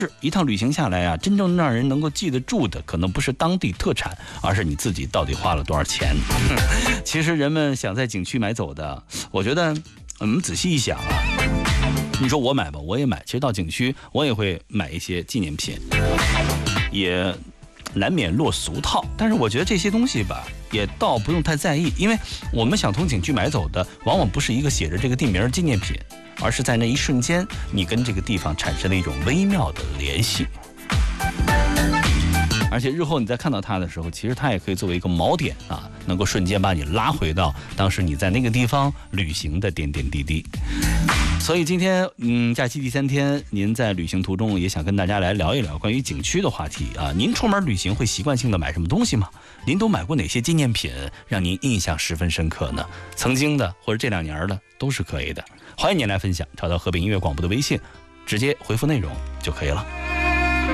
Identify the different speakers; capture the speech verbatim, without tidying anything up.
Speaker 1: 一趟旅行下来啊，真正让人能够记得住的，可能不是当地特产，而是你自己到底花了多少钱。其实人们想在景区买走的，我觉得我们仔细一想啊，你说我买吧，我也买。其实到景区我也会买一些纪念品，也难免落俗套。但是我觉得这些东西吧，也倒不用太在意，因为我们想从景区买走的，往往不是一个写着这个地名纪念品，而是在那一瞬间，你跟这个地方产生了一种微妙的联系。而且日后你再看到它的时候，其实它也可以作为一个锚点啊，能够瞬间把你拉回到当时你在那个地方旅行的点点滴滴。所以今天嗯，假期第三天，您在旅行途中也想跟大家来聊一聊关于景区的话题啊。您出门旅行会习惯性的买什么东西吗？您都买过哪些纪念品让您印象十分深刻呢？曾经的或者这两年的都是可以的。欢迎您来分享，找到河北音乐广播的微信，直接回复内容就可以了。